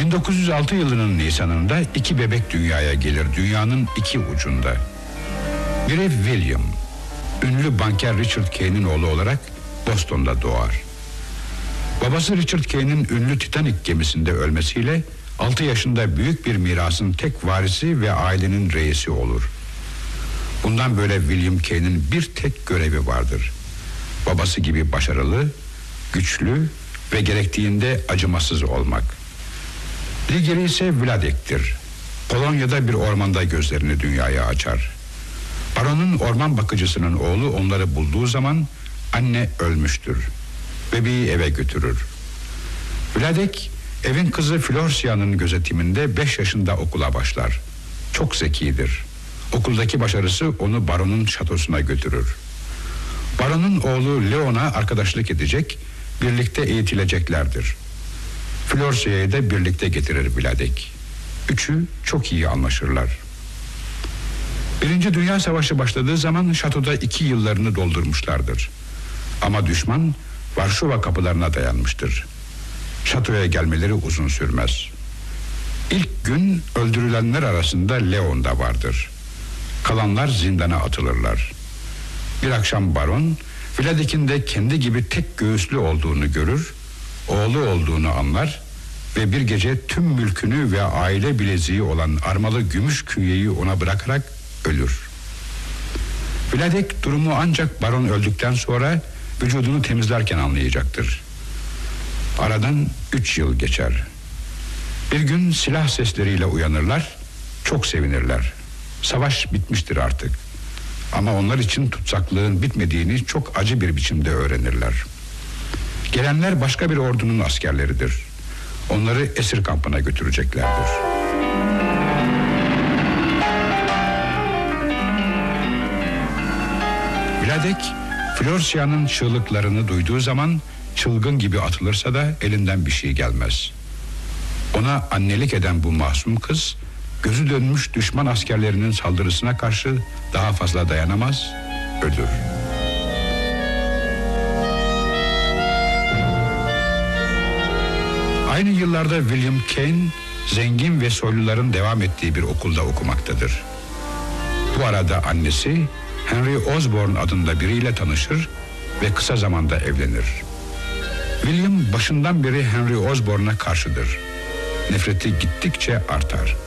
1906 yılının Nisan'ında 2 bebek dünyaya gelir, dünyanın 2 ucunda. Biri William, ünlü banker Richard Kay'nin oğlu olarak Boston'da doğar. Babası Richard Kay'nin ünlü Titanic gemisinde ölmesiyle 6 yaşında büyük bir mirasın tek varisi ve ailenin reisi olur. Bundan böyle William Kay'nin bir tek görevi vardır. Babası gibi başarılı, güçlü ve gerektiğinde acımasız olmak. Diğeri ise Vladek'tir. Polonya'da bir ormanda gözlerini dünyaya açar. Baronun orman bakıcısının oğlu onları bulduğu zaman anne ölmüştür. Bebeği eve götürür. Vladek evin kızı Florsia'nın gözetiminde 5 yaşında okula başlar. Çok zekidir. Okuldaki başarısı onu baronun şatosuna götürür. Baronun oğlu Leon'a arkadaşlık edecek, birlikte eğitileceklerdir. Florsia'yı da birlikte getirir Vladek. Üçü çok iyi anlaşırlar. Birinci Dünya Savaşı başladığı zaman şatoda 2 yıllarını doldurmuşlardır. Ama düşman Varşova kapılarına dayanmıştır. Şatoya gelmeleri uzun sürmez. İlk gün öldürülenler arasında Leon da vardır. Kalanlar zindana atılırlar. Bir akşam baron Vladek'in de kendi gibi tek göğüslü olduğunu görür, oğlu olduğunu anlar ve bir gece tüm mülkünü ve aile bileziği olan armalı gümüş künyeyi ona bırakarak ölür. Vladek durumu ancak baron öldükten sonra vücudunu temizlerken anlayacaktır. Aradan 3 yıl geçer. Bir gün silah sesleriyle uyanırlar, çok sevinirler. Savaş bitmiştir artık. Ama onlar için tutsaklığın bitmediğini çok acı bir biçimde öğrenirler. Gelenler başka bir ordunun askerleridir. Onları esir kampına götüreceklerdir. Vladek, Florsia'nın çığlıklarını duyduğu zaman çılgın gibi atılırsa da elinden bir şey gelmez. Ona annelik eden bu masum kız, gözü dönmüş düşman askerlerinin saldırısına karşı daha fazla dayanamaz, ölür. Aynı yıllarda William Kane, zengin ve soyluların devam ettiği bir okulda okumaktadır. Bu arada annesi Henry Osborne adında biriyle tanışır ve kısa zamanda evlenir. William başından beri Henry Osborne'a karşıdır. Nefreti gittikçe artar.